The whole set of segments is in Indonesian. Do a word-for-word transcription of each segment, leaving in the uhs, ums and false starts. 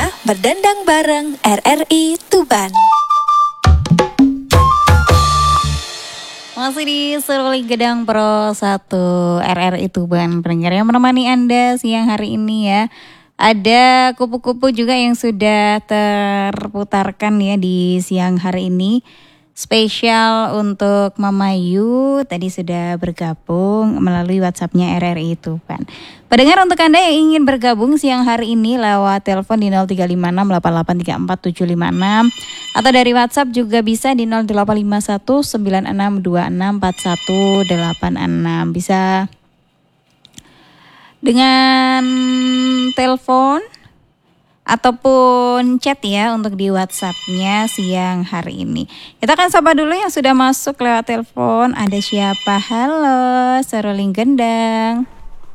Saatnya berdendang bareng R R I Tuban. Masih di Seruling Gedang Pro satu R R I Tuban, pendengar yang menemani Anda siang hari ini ya. Ada kupu-kupu juga yang sudah terputarkan ya di siang hari ini. Spesial untuk Mama Yu, tadi sudah bergabung melalui WhatsApp-nya R R I Tuban. Pendengar, untuk Anda yang ingin bergabung siang hari ini lewat telepon di nol tiga lima enam delapan delapan tiga empat tujuh lima enam atau dari WhatsApp juga bisa di nol delapan lima satu sembilan enam dua enam empat satu delapan enam. Bisa dengan telepon ataupun chat ya untuk di WhatsApp-nya siang hari ini. Kita akan sapa dulu yang sudah masuk lewat telepon. Ada siapa? Halo, Seruling Gendang.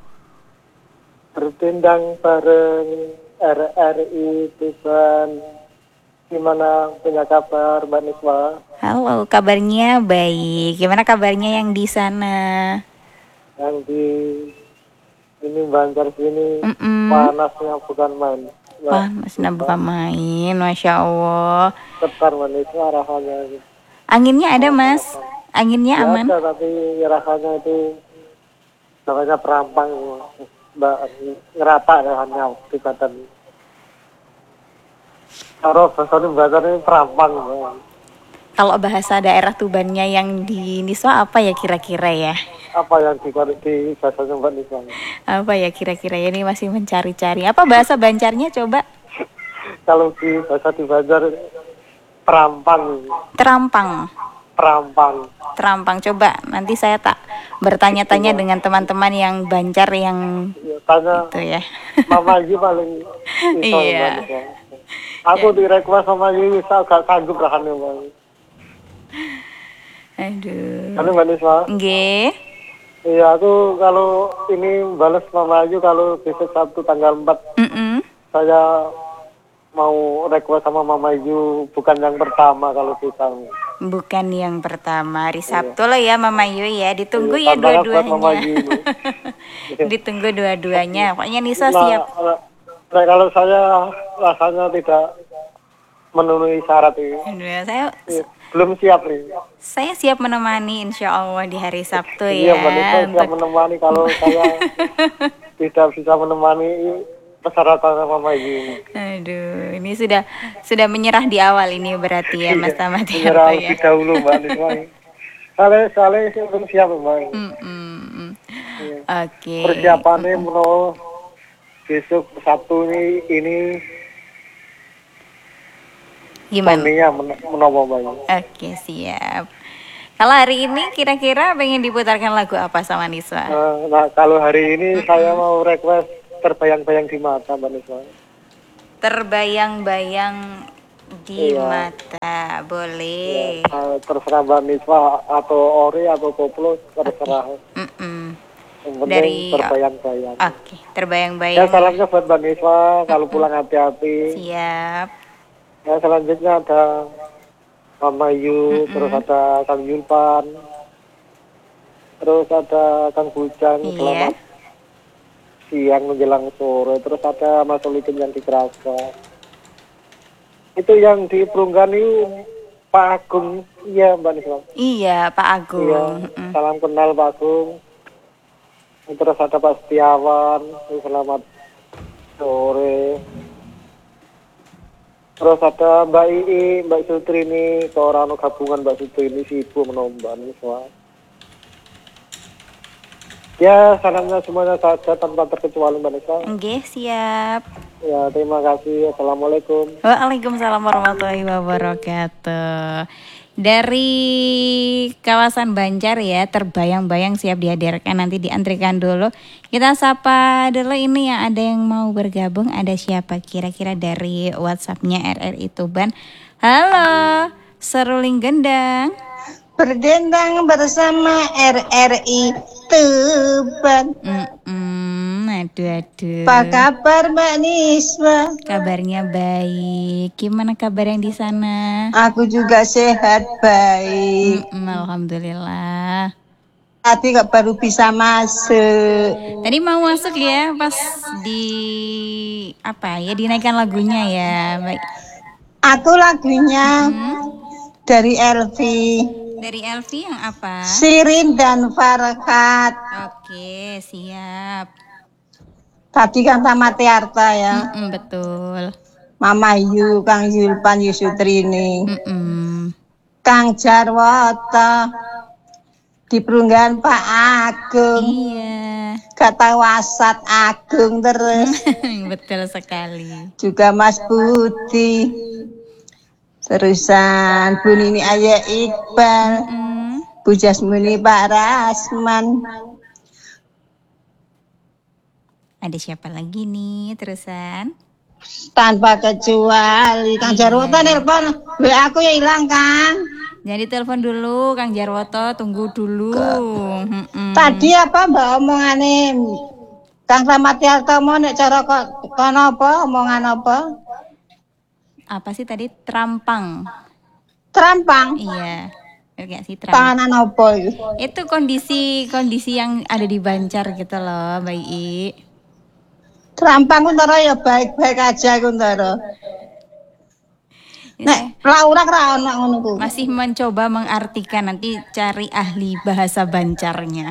Berdendang bareng R R I Tuban. Gimana, punya kabar Mbak Niswa? Halo, kabarnya baik. Gimana kabarnya yang di sana? Yang di ini Banjar sini Mm-mm. panasnya bukan main. Panasnya bukan main, Masya Allah. Tetar Mbak Niswa rasanya. Anginnya ada Mas? Anginnya Ya, aman? ada, tapi rasanya itu namanya perampang Mbak, ngerata rasanya di badan. Kalau bahasa ini bahasa ini perampang. Mbak. Kalau bahasa daerah Tubannya yang di Niswa apa ya kira-kira ya? Apa yang di, di bahasanya Mbak Niswa? Apa ya kira-kira ya, ini masih mencari-cari. Apa bahasa Banjarnya coba? Kalau di bahasa di Banjar perampang. Terampang. Perampang. Terampang, coba nanti saya tak bertanya-tanya dengan teman-teman yang Banjar yang Ya, tanya itu ya. Mama Yu paling iso. Iya. Mbak. Aku di request sama Yu bisa gak sanggup rasanya Mbak. Aduh. Halo Mbak Niswa. Nggih. Iya, aku kalau ini balas Mama Yu kalau besok Sabtu tanggal empat Mm-mm. saya mau request sama Mama Yu, bukan yang pertama kalau bisa. Bukan yang pertama, hari Sabtu lah ya Mama Yu ya. Ditunggu Iya, ya tantangan buat Mama dua-duanya. Yu ini. Ditunggu dua-duanya. Pokoknya Nisa Nah, siap. nah, kalau saya rasanya tidak memenuhi syarat ini. Aduh, saya Iya, belum siap nih. saya siap menemani insya Allah di hari Sabtu Iya, ya. Mbak Nisa siap Untuk menemani. Kalau saya tidak bisa menemani persyaratan Mama Yu ini. Aduh, ini sudah sudah menyerah di awal ini berarti ya Mas Tama Menyerah Tiarto ya. lebih dahulu Mbak Niswa. Soalnya, soalnya saya belum siap Mbak. Mm-mm. Iya. Oke. Persiapannya menurut besok Sabtu ini ini Gimana? Tania men- menopo Mbak. Oke, siap. Kalau hari ini kira-kira pengen diputarkan lagu apa sama Niswa? Nah, nah, kalau hari ini saya mau request terbayang-bayang di mata Mbak Niswa. Terbayang-bayang di Iya. mata, boleh. Ya, terserah Mbak Niswa atau Ori atau Koplo terserah. Mm-mm. Yang penting Dari terbayang-bayang. Oke, Ya, terbayang-bayang. salamnya buat Mbak Niswa kalau pulang hati-hati. Siap. Ya, selanjutnya ada Mama Yu, terus ada Kang Yulpan, terus ada Kang Bujang, Iya. selamat siang menjelang sore, terus ada Mas Solikin yang di Kerasa. Itu yang di Perunggan itu Pak Agung, iya Mbak Niswa. Iya, Pak Agung. Iya, Mm-mm. salam kenal Pak Agung. Terus ada Pak Setiawan, selamat sore. Terus ada Mbak Ii, Mbak Sutrini, seorang gabungan Mbak Sutrini, si ibu menomban Niswa. Ya, salamnya semuanya saja tanpa terkecuali Mbak Niswa. Oke, siap. Ya, terima kasih. Assalamualaikum. Waalaikumsalam warahmatullahi wabarakatuh. Dari kawasan Banjar ya, terbayang-bayang siap dihadirkan, nanti diantrikan dulu. Kita sapa dulu ini yang ada yang mau bergabung. Ada siapa kira-kira dari WhatsApp-nya R R I Tuban? Halo, Seruling Gendang. Berdendang bersama R R I Tuban. Mm-mm, aduh aduh. Apa kabar Mbak Niswa? Kabarnya baik. Gimana kabar yang di sana? Aku juga sehat baik. Mm-mm, alhamdulillah. Tadi kok baru bisa masuk. Tadi mau masuk ya pas di apa ya dinaikkan lagunya ya. Baik. Aku lagunya Hmm. dari Elvi, Dari Elvi yang apa? Sirin dan Farhat. Oke, siap. Tadi kan sama Tiarta ya. Mm-mm, betul. Mama Yu, Kang Yulpan, Yusutrini, Mm-mm. Kang Jarwoto, di Perunggahan Pak Agung, Iya. kata wasat Agung terus, Betul sekali. juga Mas Budi, terusan Bu Nini Ayah Iqbal, Mm. Bu Jasmini Pak Rasman. Ada siapa lagi nih terusan? Tanpa kecuali Kang Jarwoto nelpon, W A aku ya hilang Kang. Jadi telepon dulu Kang Jarwoto, tunggu dulu. Mm-mm. Tadi apa Mbak omongane Kang Ramatiarto mau nek cara kok kono apa omongan apa? Apa sih tadi trampang? Trampang. Iya. Enggak sih trampang. Panganan apa itu? Itu kondisi kondisi yang ada di Banjar gitu loh, Mbak I. Trampang kuntara ya baik-baik aja kuntara. Nek Laura ra ono ngono ku. Masih mencoba mengartikan, nanti cari ahli bahasa Banjarnya.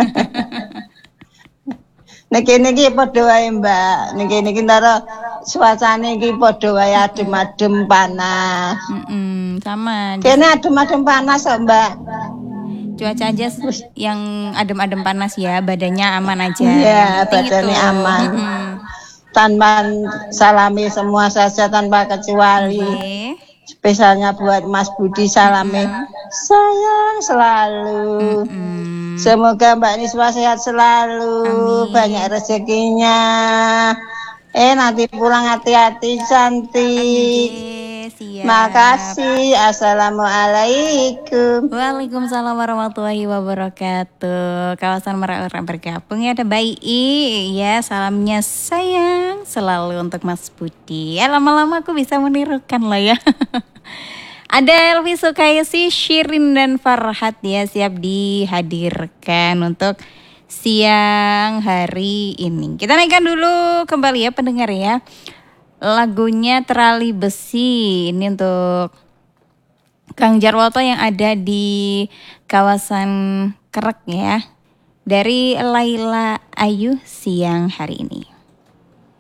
Nek kene iki padha wae Mbak. Nek kene iki kuntara suasane iki padha wae adem-adem panas. Mm-mm, sama. Kene adem-adem panas kok Mbak. Cuaca aja yang adem-adem panas ya, badannya aman aja. Iya, Yang penting badannya itu. aman. Mm-mm. Tanpa salami semua saja tanpa kecuali. Oke. Spesialnya buat Mas Budi salami. Sayang selalu. Mm. Semoga Mbak Niswa sehat selalu. Amin. Banyak rezekinya. Eh nanti pulang hati-hati cantik. Oke, siap. Makasih. Assalamualaikum. Waalaikumsalam warahmatullahi wabarakatuh. Kawasan Merak bergabung ya, ada Bayi ya, salamnya sayang selalu untuk Mas Budi. Ya lama-lama aku bisa menirukan lah ya. Ada Elvi Sukaisi, Shirin dan Farhat ya, siap dihadirkan untuk siang hari ini. Kita naikkan dulu kembali ya pendengar ya. Lagunya Terali Besi ini untuk Kang Jarwoto yang ada di kawasan Kerek ya. Dari Laila Ayu siang hari ini.